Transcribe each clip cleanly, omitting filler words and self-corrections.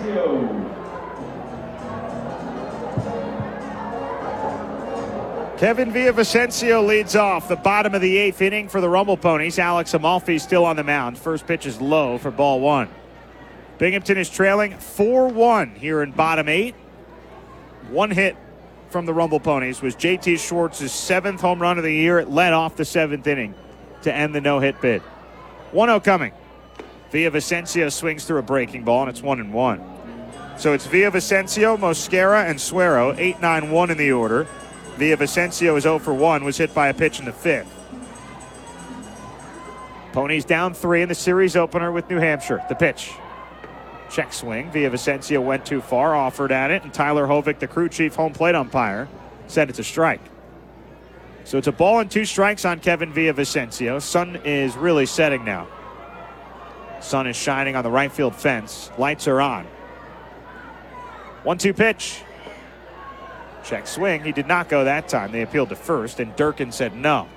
Kevin Villavicencio leads off the bottom of the 8th inning for the Rumble Ponies. Alex Amalfi still on the mound. First pitch is low for ball 1. Binghamton is trailing 4-1 here in bottom 8. One hit from the Rumble Ponies was J.T. Schwartz's 7th home run of the year. It led off the 7th inning to end the no-hit bid. 1-0 coming. Villavicencio swings through a breaking ball, and it's 1-1. So it's Villavicencio, Mosquera, and Suero, 8-9-1 in the order. Villavicencio is 0 for 1, was hit by a pitch in the 5th. Ponies down 3 in the series opener with New Hampshire. The pitch. Check swing. Villavicencio went too far, offered at it, and Tyler Hovick, the crew chief home plate umpire, said it's a strike. So it's a ball and 2 strikes on Kevin Villavicencio. Sun is really setting now. Sun is shining on the right field fence. Lights are on. 1-2 pitch. Check swing. He did not go that time. They appealed to first, and Durkin said no.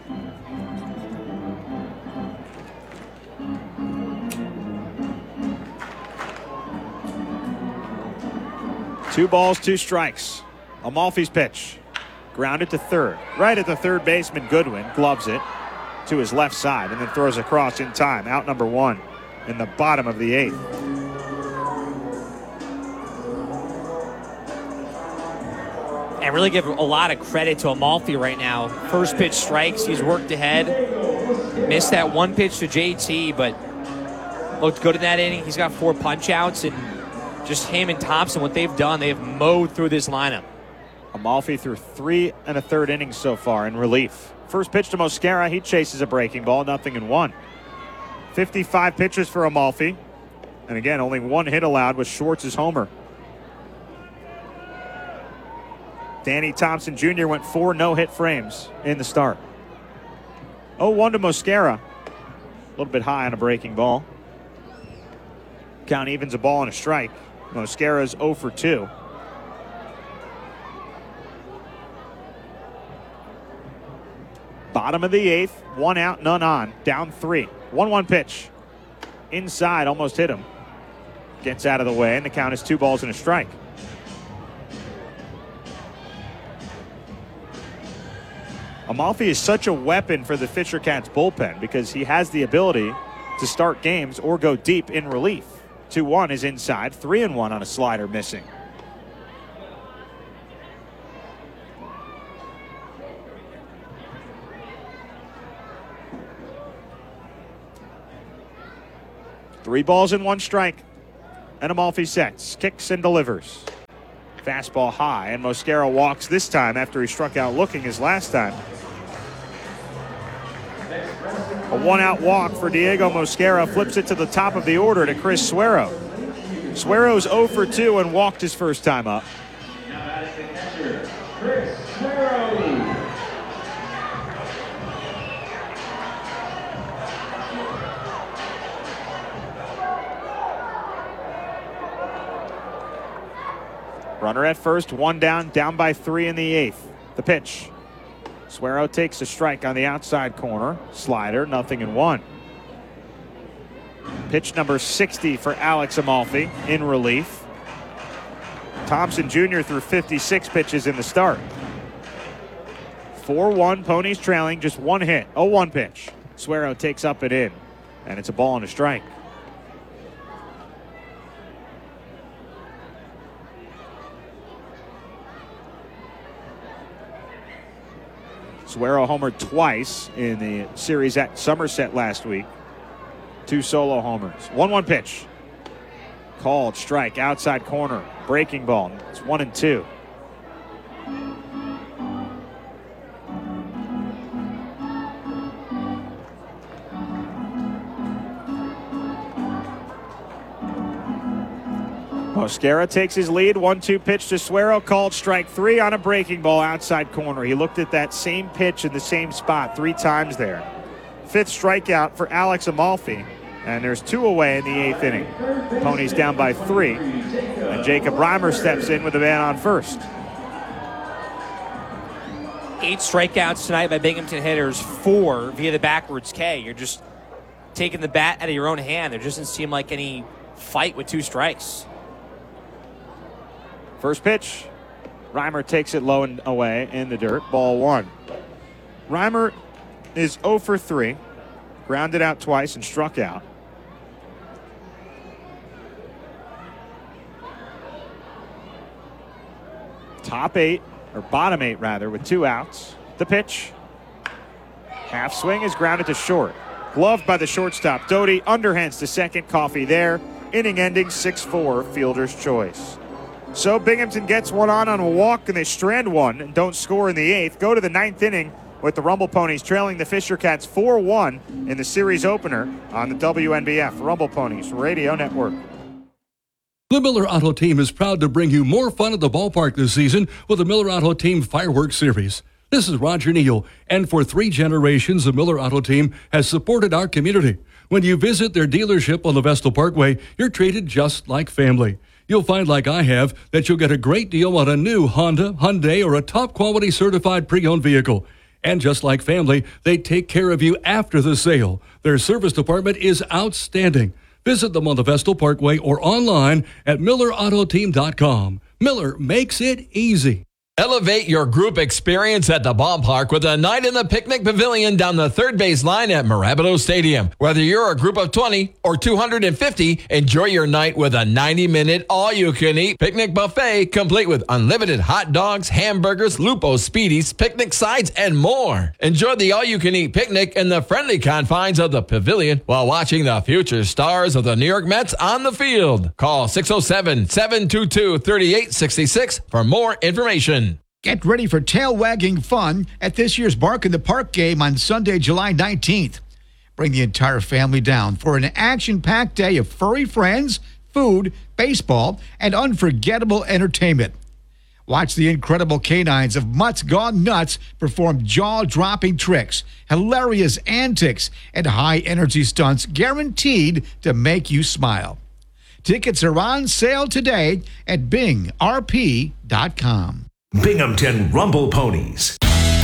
Two balls, 2 strikes. Amalfi's pitch. Grounded to third. Right at the third baseman, Goodwin gloves it to his left side and then throws across in time. Out number 1 in the bottom of the 8th. And really give a lot of credit to Amalfi right now. First pitch strikes. He's worked ahead. Missed that 1 pitch to JT, but looked good in that inning. He's got 4 punch outs, and just him and Thompson, what they've done, they've mowed through this lineup. Amalfi through 3 1/3 innings so far in relief. First pitch to Mosquera. He chases a breaking ball, 0-1. 55 pitches for Amalfi. And again, only 1 hit allowed with Schwartz's homer. Danny Thompson Jr. went 4 no-hit frames in the start. 0-1 to Mosquera. A little bit high on a breaking ball. Count evens a ball and a strike. Mosquera's 0 for 2. Bottom of the 8th. 1 out, none on. Down 3. 1-1 pitch. Inside, almost hit him. Gets out of the way, and the count is 2 balls and a strike. Amalfi is such a weapon for the Fisher Cats bullpen because he has the ability to start games or go deep in relief. 2-1 is inside, 3-1 on a slider missing. Three balls and 1 strike. And Amalfi sets, kicks and delivers. Fastball high, and Mosquera walks this time after he struck out looking his last time. A 1-out walk for Diego Mosquera flips it to the top of the order to Chris Suero. Suero's 0 for 2 and walked his first time up. Now that is the catcher, Chris Suero. Runner at first, 1 down, down by 3 in the 8th. The pitch. Suero takes a strike on the outside corner. Slider, 0-1. Pitch number 60 for Alex Amalfi in relief. Thompson Jr. threw 56 pitches in the start. 4-1, Ponies trailing, just 1 hit. 0-1 pitch. Suero takes up and in, and it's a ball and a strike. Suero homered twice in the series at Somerset last week. 2 solo homers. 1-1 pitch. Called strike, outside corner, breaking ball. It's 1-2. Mosquera takes his lead. 1-2 pitch to Suero. Called strike 3 on a breaking ball outside corner. He looked at that same pitch in the same spot 3 times there. 5th strikeout for Alex Amalfi. And there's 2 away in the 8th inning. Ponies down by 3. And Jacob Reimer steps in with a man on first. 8 strikeouts tonight by Binghamton hitters, 4 via the backwards K. You're just taking the bat out of your own hand. There doesn't seem like any fight with 2 strikes. First pitch, Reimer takes it low and away in the dirt. Ball 1. Reimer is 0 for 3. Grounded out twice and struck out. Top 8, or bottom 8 rather, with 2 outs. The pitch. Half swing is grounded to short. Gloved by the shortstop. Doty underhands to second. Coffey there. Inning ending 6-4, fielder's choice. So Binghamton gets one on a walk, and they strand one and don't score in the 8th. Go to the 9th inning with the Rumble Ponies trailing the Fisher Cats 4-1 in the series opener on the WNBF Rumble Ponies Radio Network. The Miller Auto Team is proud to bring you more fun at the ballpark this season with the Miller Auto Team Fireworks Series. This is Roger Neal, and for 3 generations, the Miller Auto Team has supported our community. When you visit their dealership on the Vestal Parkway, you're treated just like family. You'll find, like I have, that you'll get a great deal on a new Honda, Hyundai, or a top-quality certified pre-owned vehicle. And just like family, they take care of you after the sale. Their service department is outstanding. Visit them on the Vestal Parkway or online at millerautoteam.com. Miller makes it easy. Elevate your group experience at the ballpark with a night in the picnic pavilion down the third base line at Marabito Stadium. Whether you're a group of 20 or 250, enjoy your night with a 90-minute all-you-can-eat picnic buffet complete with unlimited hot dogs, hamburgers, Lupo Speedies, picnic sides, and more. Enjoy the all-you-can-eat picnic in the friendly confines of the pavilion while watching the future stars of the New York Mets on the field. Call 607-722-3866 for more information. Get ready for tail-wagging fun at this year's Bark in the Park game on Sunday, July 19th. Bring the entire family down for an action-packed day of furry friends, food, baseball, and unforgettable entertainment. Watch the incredible canines of Mutts Gone Nuts perform jaw-dropping tricks, hilarious antics, and high-energy stunts guaranteed to make you smile. Tickets are on sale today at bingrp.com. Binghamton Rumble Ponies.